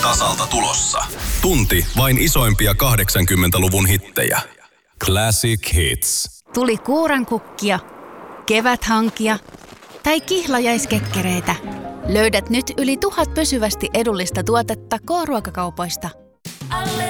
tasalta tulossa. Tunti vain isoimpia 80-luvun hittejä. Classic Hits. Tuli kuurankukkia, keväthankia tai kihlajaiskekkereitä. Löydät nyt yli 1000 pysyvästi edullista tuotetta K-ruokakaupoista.